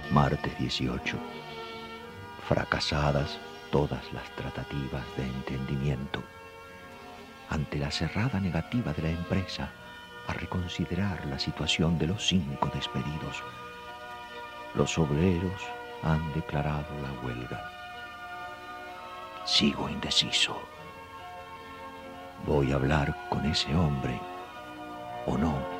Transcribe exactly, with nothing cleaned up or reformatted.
Martes dieciocho. Fracasadas todas las tratativas de entendimiento. Ante la cerrada negativa de la empresa a reconsiderar la situación de los cinco despedidos, los obreros han declarado la huelga. Sigo indeciso. ¿Voy a hablar con ese hombre o no?